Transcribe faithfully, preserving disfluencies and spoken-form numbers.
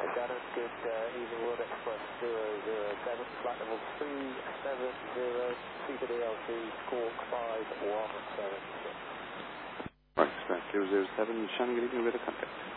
Got it. Good uh, evening, World Express zero zero seven, flight level three seven zero, C to D L C, squawk five one seven six. Right, Express zero zero seven, shining good evening with a contact.